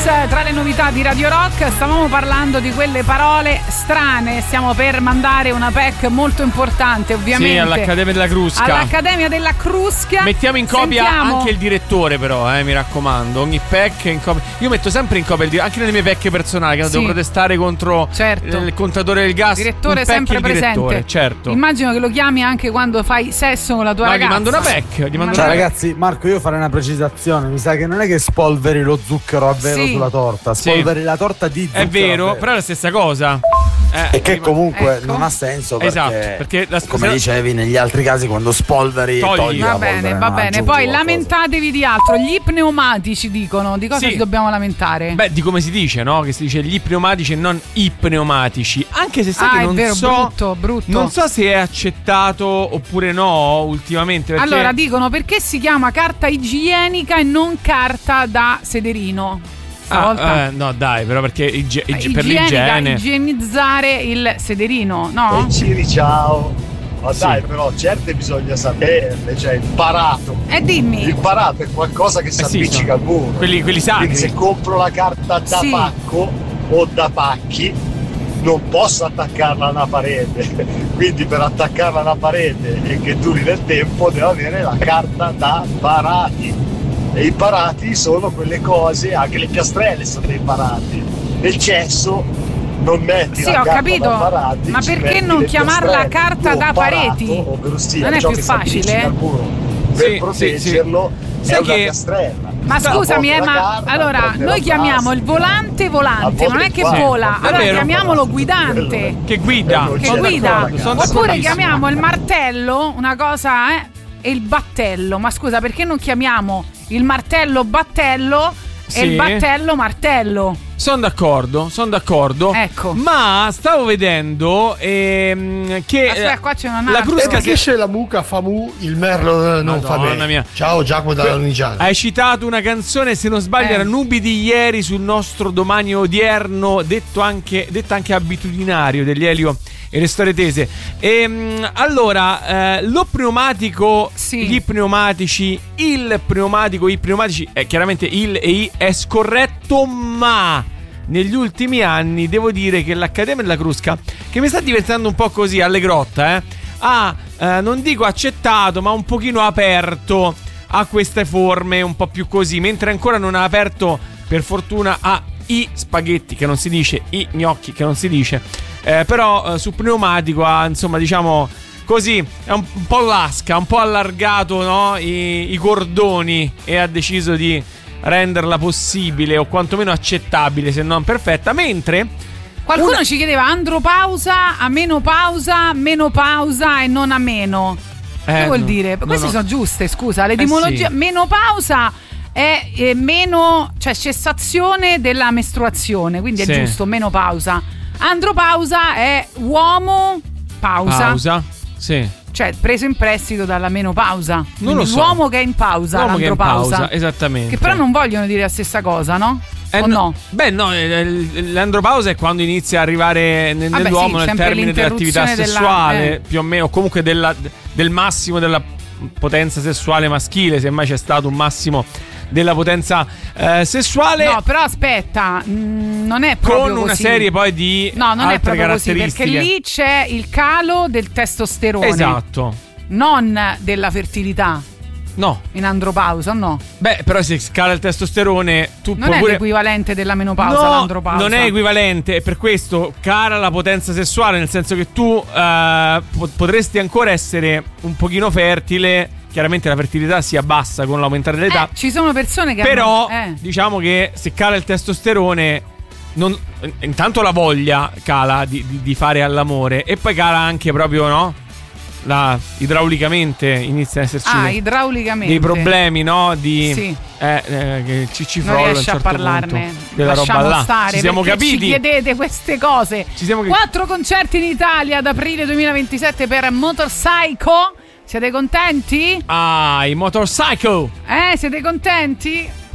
tra le novità di Radio Rock. Stavamo parlando di quelle parole strane. Stiamo per mandare una PEC molto importante, ovviamente. Sì, all'Accademia della Crusca. All'Accademia della Crusca. Mettiamo in copia anche il direttore, però, mi raccomando. Ogni PEC in copia. Io metto sempre in copia il anche nelle mie PEC personali, che devo protestare contro il contatore del gas. Direttore sempre presente. Certo. Immagino che lo chiami anche quando fai sesso con la tua ragazza. Gli mando una PEC. Cioè, ragazzi, Marco, io farei una precisazione. Mi sa che non è che spolveri lo zucchero a vero sulla torta, spolveri la torta di zucchero. È vero, però è la stessa cosa. E che comunque non ha senso, perché come dicevi, negli altri casi quando spolveri togli va bene. Poi lamentatevi di altro. Gli pneumatici dicono. Di cosa ci dobbiamo lamentare? Beh, di come si dice, no? Che si dice gli pneumatici e non i pneumatici. Anche se sai che non vero, so brutto. Non so se è accettato oppure no ultimamente, perché... Allora dicono perché si chiama carta igienica e non carta da sederino. No dai, però perché per l'igiene, igienizzare il sederino, no? E Ciri, ciao. Ma dai, però certe bisogna saperle, cioè il parato. Dimmi. Il parato è qualcosa che si appiccica al muro. Quelli sacri. Quindi se compro la carta da pacco o da pacchi, non posso attaccarla a una parete. Quindi per attaccarla a una parete e che duri nel tempo devo avere la carta da parati. E i parati sono quelle cose, anche le piastrelle sono dei parati. Nel cesso non metti la carta da parati. Ma perché non chiamarla carta da pareti? Non è più facile? Per proteggerlo è una piastrella. Ma scusami, allora noi chiamiamo il volante, non è che vola, allora chiamiamolo guidante. Che guida. Oppure chiamiamo il martello, una cosa, e il battello. Ma scusa, perché non chiamiamo il martello battello e il battello martello? Sono d'accordo. Ecco. Ma stavo vedendo che aspetta, qua c'è una la Crusca che esce la mucca fa mu, il merlo non fa bene. Mia. Ciao Giacomo dalla Lunigiana. Hai citato una canzone, se non sbaglio era Nubi di ieri sul nostro domani odierno, detta anche abitudinario degli Elio e le storie tese. Allora lo pneumatico, gli pneumatici, il pneumatico, i pneumatici, chiaramente il e i è scorretto, ma negli ultimi anni devo dire che l'Accademia della Crusca, che mi sta diventando un po' così allegrotta, ha non dico accettato, ma un pochino aperto a queste forme un po' più così, mentre ancora non ha aperto, per fortuna, a i spaghetti, che non si dice, i gnocchi, che non si dice, però su pneumatico ha, insomma, diciamo così, è un po' lasca, un po' allargato, no? I cordoni, e ha deciso di renderla possibile o quantomeno accettabile, se non perfetta. Mentre qualcuno ci chiedeva andropausa, menopausa e non a meno. Che vuol dire? Queste sono giuste, scusa, l'etimologia. Menopausa è meno, cioè cessazione della mestruazione, quindi è giusto, menopausa. Andropausa è uomo pausa. Sì. Cioè preso in prestito dalla menopausa. Non lo so. L'uomo che è in pausa, l'andropausa. Esattamente. Che però non vogliono dire la stessa cosa, no? O no? Beh, no, l'andropausa è quando inizia a arrivare nell'uomo nel termine dell'attività sessuale, più o meno, o comunque del massimo della potenza sessuale maschile, se mai c'è stato un massimo della potenza sessuale. No, però aspetta, non è proprio con una così. Serie poi di non altre è proprio caratteristiche, così, perché lì c'è il calo del testosterone. Esatto. Non della fertilità. No. In andropausa, no? Beh, però se scala il testosterone, tu non è l'equivalente della menopausa, l'andropausa. Non è equivalente, e per questo cala la potenza sessuale, nel senso che tu potresti ancora essere un pochino fertile. Chiaramente la fertilità si abbassa con l'aumentare dell'età. Ci sono persone che diciamo che se cala il testosterone, intanto la voglia cala di fare all'amore, e poi cala anche proprio, no? Idraulicamente iniziano ad esserci idraulicamente dei problemi, no? Sì. Che ci non riesce a parlarne della lasciamo roba là. stare, ci siamo capiti. Ci chiedete queste cose. 4 concerti in Italia ad aprile 2027 per Motorpsycho. Siete contenti? I Motorpsycho. Siete contenti?